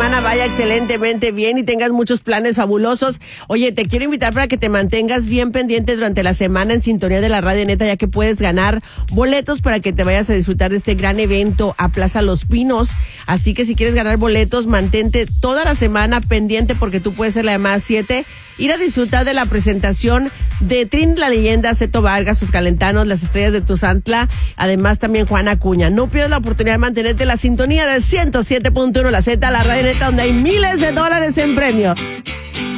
semana vaya excelentemente bien y tengas muchos planes fabulosos. Oye, te quiero invitar para que te mantengas bien pendiente durante la semana en sintonía de la Radio Neta, ya que puedes ganar boletos para que te vayas a disfrutar de este gran evento a Plaza Los Pinos. Así que si quieres ganar boletos, mantente toda la semana pendiente porque tú puedes ser la llamada 7, ir a disfrutar de la presentación de Trin la Leyenda, Zeto Vargas, Sus Calentanos, Las Estrellas de Tuzantla, además también Juan Acuña. No pierdas la oportunidad de mantenerte en la sintonía de 107.1 La Z, la Radio Neta, donde hay miles de dólares en premios.